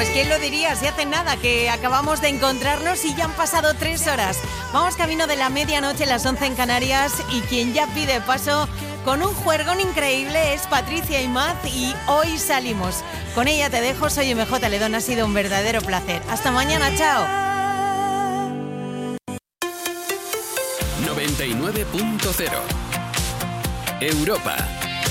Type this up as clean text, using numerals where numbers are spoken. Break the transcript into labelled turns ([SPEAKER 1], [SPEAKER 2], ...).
[SPEAKER 1] Pues quién lo diría, si hace nada que acabamos de encontrarnos y ya han pasado 3 horas. Vamos camino de la medianoche, las 11 en Canarias, y quien ya pide paso con un juergón increíble es Patricia Imaz, y hoy salimos. Con ella te dejo, soy MJ Ledón, ha sido un verdadero placer. Hasta mañana, chao.
[SPEAKER 2] 99.0 Europa.